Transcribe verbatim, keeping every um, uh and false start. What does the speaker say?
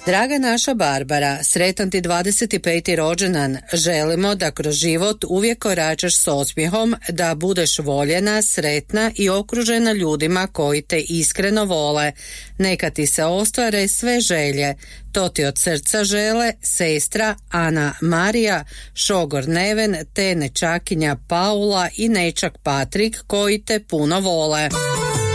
Draga naša Barbara, sretan ti dvadeset peti rođendan. Želimo da kroz život uvijek koračaš s osmijehom, da budeš voljena, sretna i okružena ljudima koji te iskreno vole. Neka ti se ostvare sve želje. To ti od srca žele sestra Ana Marija, šogor Neven te nečakinja Paula i nečak Patrik koji te puno vole.